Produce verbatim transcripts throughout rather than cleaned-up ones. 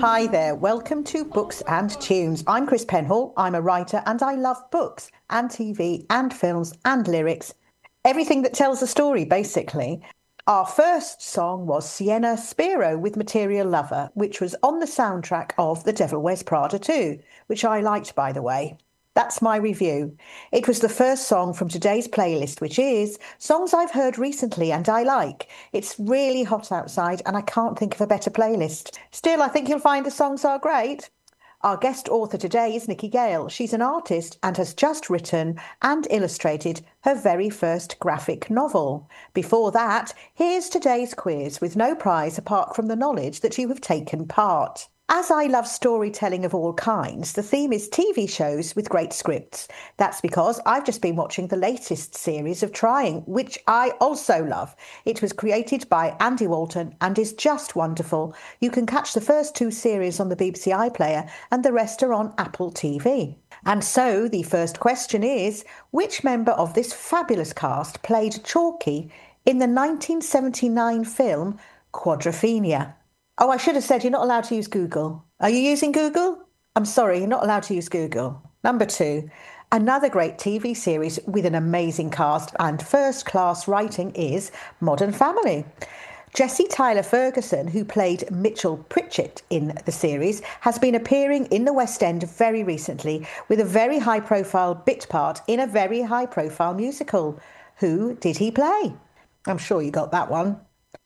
Hi there, welcome to Books and Tunes. I'm Chris Penhall. I'm a writer and I love books and T V and films and lyrics. Everything that tells a story, basically. Our first song was Sienna Spiro with Material Lover, which was on the soundtrack of The Devil Wears Prada two, which I liked, by the way. That's my review. It was the first song from today's playlist, which is Songs I've Heard Recently and I Like. It's really hot outside and I can't think of a better playlist. Still, I think you'll find the songs are great. Our guest author today is Nikki Gale. She's an artist and has just written and illustrated her very first graphic novel. Before that, here's today's quiz with no prize apart from the knowledge that you have taken part. As I love storytelling of all kinds, the theme is T V shows with great scripts. That's because I've just been watching the latest series of Trying, which I also love. It was created by Andy Walton and is just wonderful. You can catch the first two series on the B B C iPlayer and the rest are on Apple T V. And so the first question is, which member of this fabulous cast played Chalky in the nineteen seventy-nine film Quadrophenia? Oh, I should have said you're not allowed to use Google. Are you using Google? I'm sorry, you're not allowed to use Google. Number two, another great T V series with an amazing cast and first-class writing is Modern Family. Jessie Tyler Ferguson, who played Mitchell Pritchett in the series, has been appearing in the West End very recently with a very high-profile bit part in a very high-profile musical. Who did he play? I'm sure you got that one.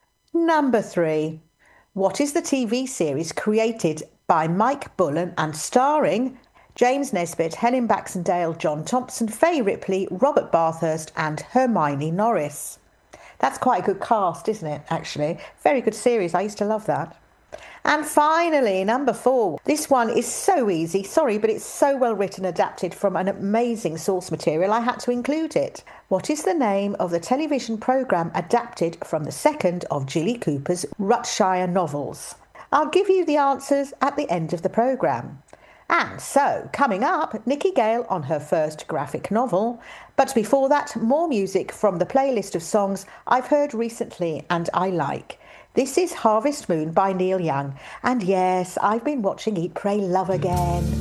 Number three. What is the T V series created by Mike Bullen and starring James Nesbitt, Helen Baxendale, John Thompson, Faye Ripley, Robert Bathurst and Hermione Norris? That's quite a good cast, isn't it, actually? Very good series. I used to love that. And finally, number four. This one is so easy. Sorry, but it's so well written, adapted from an amazing source material, I had to include it. What is the name of the television programme adapted from the second of Gilly Cooper's Rutshire novels? I'll give you the answers at the end of the programme. And so, coming up, Nikki Gale on her first graphic novel. But before that, more music from the playlist of songs I've heard recently and I like. This is Harvest Moon by Neil Young. And yes, I've been watching Eat, Pray, Love again.